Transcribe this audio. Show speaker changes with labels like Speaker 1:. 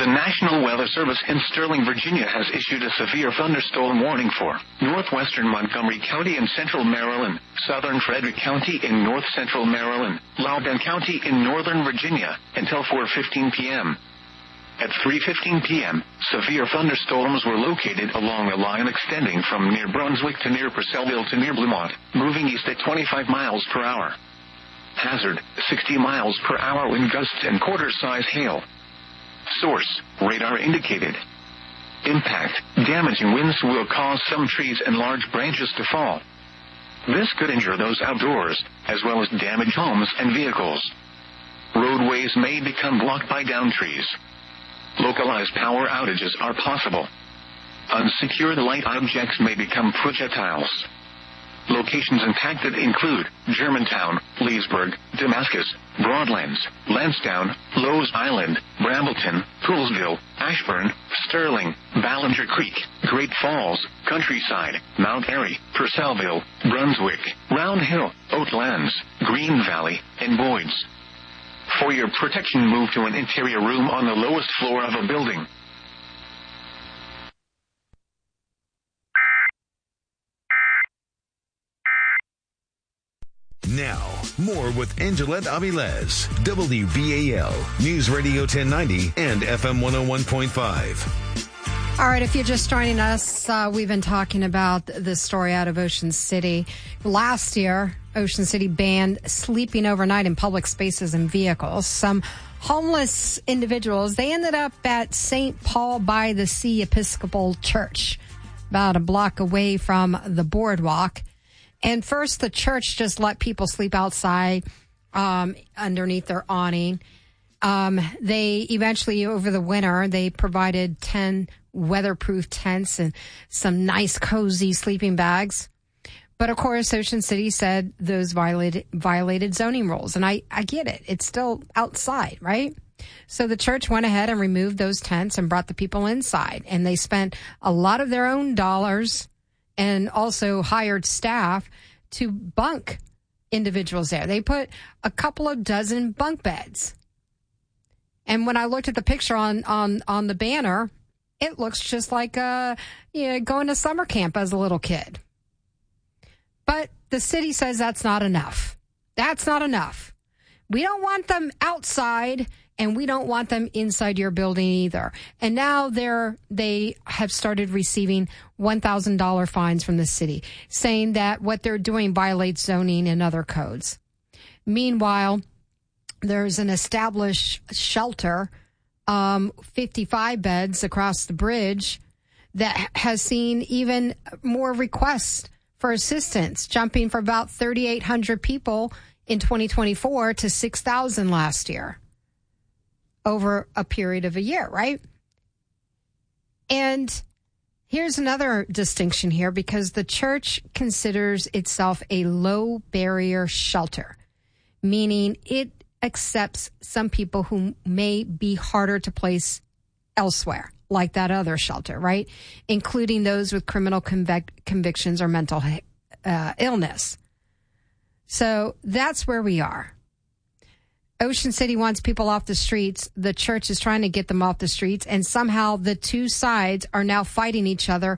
Speaker 1: National Weather Service in Sterling, Virginia has issued a severe thunderstorm warning for northwestern Montgomery County in central Maryland, southern Frederick County in north central Maryland, Loudoun County in northern Virginia until 4:15 p.m. At 3:15 p.m., severe thunderstorms were located along a line extending from near Brunswick to near Purcellville to near Bluemont, moving east at 25 miles per hour. Hazard, 60 miles per hour wind gusts and quarter-size hail. Source, radar indicated. Impact, damaging winds will cause some trees and large branches to fall. This could injure those outdoors, as well as damage homes and vehicles. Roadways may become blocked by downed trees. Localized power outages are possible. Unsecured light objects may become projectiles. Locations impacted include Germantown, Leesburg, Damascus, Broadlands, Lansdowne, Lowe's Island, Brambleton, Poolsville, Ashburn, Sterling, Ballinger Creek, Great Falls, Countryside, Mount Airy, Purcellville, Brunswick, Round Hill, Oatlands, Green Valley, and Boyds. For your protection, move to an interior room on the lowest floor of a building.
Speaker 2: Now, more with Angelette Avilés, WBAL, News Radio 1090 and FM 101.5.
Speaker 3: All right, if you're just joining us, we've been talking about this story out of Ocean City. Last year, Ocean City banned sleeping overnight in public spaces and vehicles. Some homeless individuals, they ended up at St. Paul by the Sea Episcopal Church, about a block away from the boardwalk. And first, the church just let people sleep outside underneath their awning. They eventually, over the winter, they provided 10 weatherproof tents and some nice, cozy sleeping bags. But, of course, Ocean City said those violated zoning rules. And I get it. It's still outside, right? So the church went ahead and removed those tents and brought the people inside. And they spent a lot of their own dollars and also hired staff to bunk individuals there. They put a couple of dozen bunk beds. And when I looked at the picture on the banner, it looks just like going to summer camp as a little kid. But the city says that's not enough. That's not enough. We don't want them outside, and we don't want them inside your building either. And now they have started receiving $1,000 fines from the city, saying that what they're doing violates zoning and other codes. Meanwhile, there's an established shelter, 55 beds across the bridge, that has seen even more requests for assistance, jumping from about 3,800 people in 2024 to 6,000 last year, over a period of a year, right? And here's another distinction here, because the church considers itself a low barrier shelter, meaning it accepts some people who may be harder to place elsewhere, like that other shelter, right? Including those with criminal convictions or mental illness. So that's where we are. Ocean City wants people off the streets. The church is trying to get them off the streets, and somehow the two sides are now fighting each other